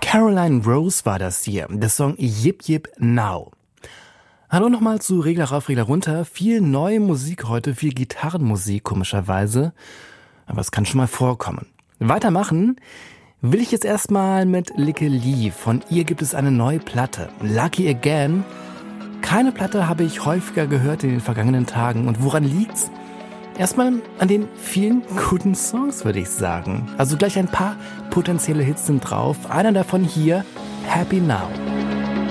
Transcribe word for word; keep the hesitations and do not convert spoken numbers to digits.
Caroline Rose war das hier, der Song Yip Yip Now. Hallo nochmal zu Regler rauf, Regler runter. Viel neue Musik heute, viel Gitarrenmusik komischerweise. Aber es kann schon mal vorkommen. Weitermachen will ich jetzt erstmal mit Lykke Li. Von ihr gibt es eine neue Platte, Lucky Again. Keine Platte habe ich häufiger gehört in den vergangenen Tagen. Und woran liegt's? Erstmal an den vielen guten Songs, würde ich sagen. Also gleich ein paar potenzielle Hits sind drauf. Einer davon hier, Happy Now.